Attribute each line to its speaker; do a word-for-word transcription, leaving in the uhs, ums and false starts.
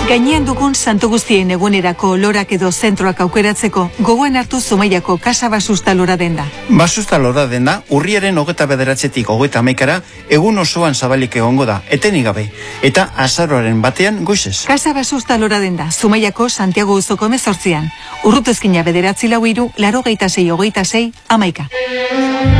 Speaker 1: Gainean dugun santu guztien egunerako lorak edo zentroak aukeratzeko, gogoen hartu Zumaiako Kasa Basusta Lora Denda.
Speaker 2: Basusta Lora Denda, urriaren hogeta bederatzetik hogeita hamaikara, egun osoan zabalik egongo da, etenik gabe, eta azaroaren batean goizez.
Speaker 1: Kasa Basusta Lora Denda, Zumaiako Santiago Uzoko hemezortzian. Urrutuzkina bederatzi lau hiru, laurogeita sei hogeita sei, hamaika.